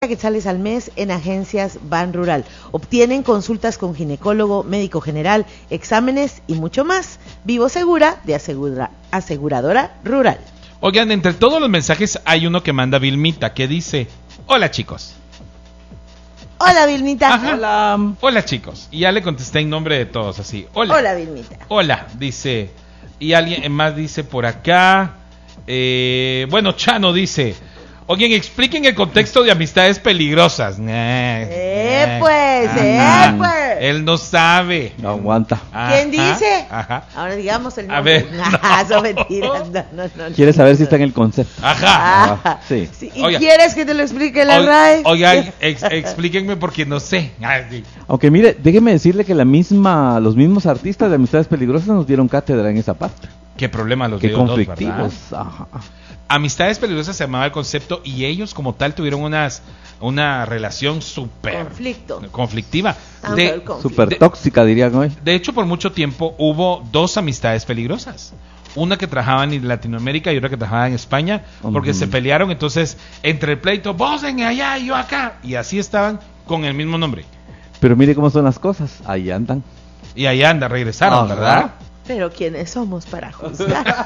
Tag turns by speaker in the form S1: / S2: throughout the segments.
S1: quetzales al mes en agencias Ban Rural. Obtienen consultas con ginecólogo, médico general, exámenes y mucho más. Vivo Segura de Aseguradora Rural.
S2: Oigan, entre todos los mensajes hay uno que manda Vilmita que dice: hola chicos.
S1: Hola Vilmita.
S2: Ajá. Hola chicos. Y ya le contesté en nombre de todos así. Hola.
S1: Hola Vilmita.
S2: Hola, dice. Y alguien más dice por acá. Bueno, Chano dice: oigan, expliquen el contexto de amistades peligrosas.
S1: Pues.
S2: Él no sabe.
S3: No aguanta.
S1: ¿Quién dice?
S2: Ajá.
S1: Ahora digamos el
S2: A
S1: nombre.
S2: ver.
S1: Son mentiras. No.
S3: ¿Quieres saber si está en el concepto?
S2: Ajá.
S3: Sí.
S1: ¿Y
S2: Oiga.
S1: quieres que te lo explique la RAE?
S2: Oigan, explíquenme porque no sé. Sí.
S3: Aunque mire, déjeme decirle que los mismos artistas de Amistades Peligrosas nos dieron cátedra en esa parte.
S2: ¿Qué problema los
S3: Qué
S2: dio dos,
S3: conflictivos.
S2: ¿verdad?
S3: Ajá.
S2: Amistades Peligrosas se llamaba el concepto y ellos como tal tuvieron una relación súper conflictiva.
S3: Súper tóxica, dirían hoy.
S2: De hecho, por mucho tiempo hubo dos amistades peligrosas. Una que trabajaban en Latinoamérica y otra que trabajaba en España, porque se pelearon. Entonces, entre el pleito, vos en allá y yo acá. Y así estaban con el mismo nombre.
S3: Pero mire cómo son las cosas. Ahí andan.
S2: Y ahí anda, regresaron, ¿verdad?
S1: Pero ¿quiénes somos para juzgar?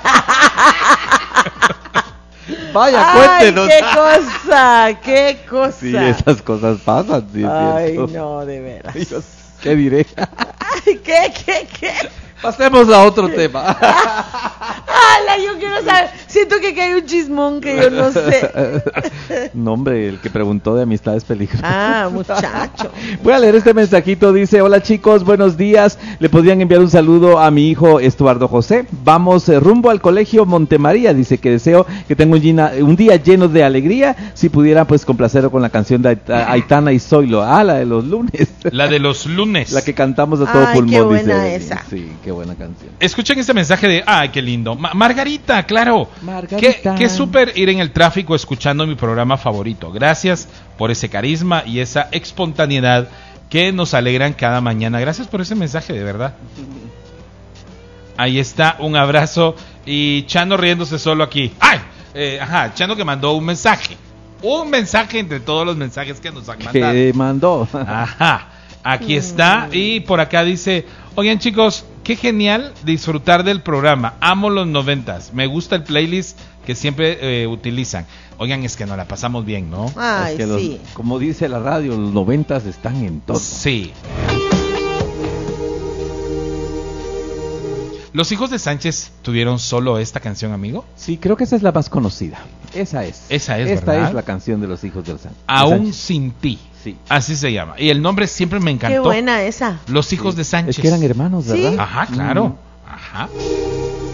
S3: Vaya, cuéntenos.
S1: ¡Qué cosa!
S3: Sí, esas cosas pasan. Sí,
S1: ay, no, de veras.
S3: Dios, ¿qué diré?
S1: Ay, ¿Qué?
S3: Pasemos a otro tema.
S1: ¡Hala! Yo quiero saber. Siento que hay un chismón que yo no sé.
S3: No, hombre, el que preguntó de Amistades Peligrosas.
S1: Ah, muchacho.
S3: Voy a leer este mensajito. Dice: hola chicos, buenos días. Le podrían enviar un saludo a mi hijo Estuardo José. Vamos rumbo al colegio Montemaría. Dice que deseo que tenga un día lleno de alegría. Si pudiera, pues complacerlo con la canción de Aitana y Zoilo. La de los lunes.
S2: La de los lunes.
S3: La que cantamos a todo pulmón.
S1: Qué buena
S3: dice.
S1: esa.
S3: Sí, qué buena canción.
S2: Escuchen este mensaje de: ay, qué lindo. Margarita, claro.
S3: Margarita.
S2: Qué súper ir en el tráfico escuchando mi programa favorito. Gracias por ese carisma y esa espontaneidad que nos alegran cada mañana. Gracias por ese mensaje, de verdad. Ahí está, un abrazo. Y Chano riéndose solo aquí. ¡Ay! Chano que mandó un mensaje. Un mensaje entre todos los mensajes que nos han mandado.
S3: ¿Qué mandó?
S2: Ajá. Aquí está. Y por acá dice: oigan chicos, qué genial disfrutar del programa. Amo los 90s. Me gusta el playlist que siempre utilizan. Oigan, es que nos la pasamos bien, ¿no?
S1: Ay,
S3: es que
S1: sí.
S3: Como dice la radio, los 90s están en todo.
S2: Sí. ¿Los hijos de Sánchez tuvieron solo esta canción, amigo?
S3: Sí, creo que esa es la más conocida. Esta
S2: Esta
S3: ¿verdad? Es la canción de los hijos del Sánchez.
S2: Aún sin ti.
S3: Sí.
S2: Así se llama. Y el nombre siempre me encantó.
S1: Qué buena esa.
S2: Los hijos de Sánchez.
S3: Es que eran hermanos, ¿verdad?
S1: Sí.
S2: Ajá, claro. Ajá.